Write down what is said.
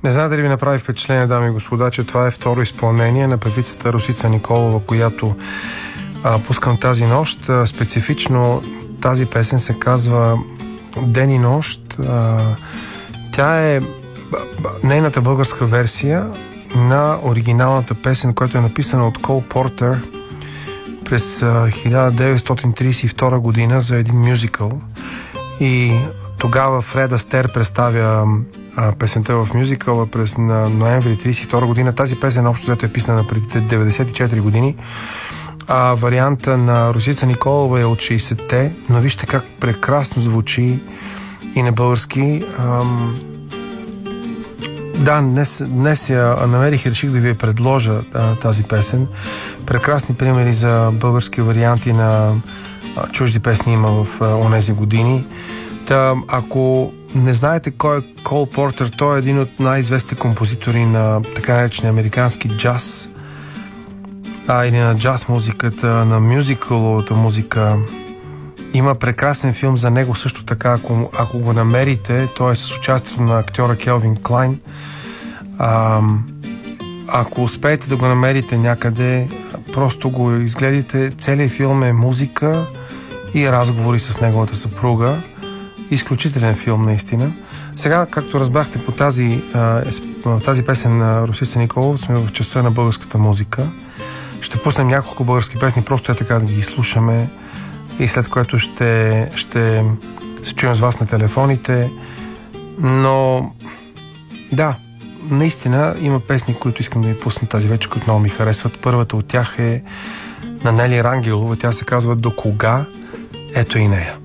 Не знам дали ви направи впечатление, дами и господа, че това е второ изпълнение на певицата Росица Николова, която пускам тази нощ. Специфично тази песен се казва Ден и нощ. Тя е нейната българска версия на оригиналната песен, която е написана от Кол Портер през 1932 година за един мюзикъл. И тогава Фред Астер представя песента в мюзикъла през ноември 1932 година. Тази песен общо взето е писана преди 94 години. А варианта на Росица Николова е от 60-те, но вижте как прекрасно звучи и на български. Да, днес я намерих и реших да ви я предложа тази песен. Прекрасни примери за български варианти на чужди песни има в онези години. Ако не знаете кой е Кол Портер, той е един от най-известните композитори на така наречения американски джаз, или на джаз музиката, на мюзикъловата музика. Има прекрасен филм за него също така, ако го намерите. Той е с участието на актьора Келвин Клайн. Ако успеете да го намерите някъде, просто го изгледайте. Целият филм е музика и разговори с неговата съпруга. Изключителен филм, наистина. Сега, както разбрахте по тази песен на Росица Николова, сме в часа на българската музика. Ще пуснем няколко български песни, просто е така да ги слушаме и след което ще се чуем с вас на телефоните. Но да, наистина има песни, които искам да ви пусна тази вечер, които много ми харесват. Първата от тях е на Нели Рангелова. Тя се казва "До кога?" Ето и нея.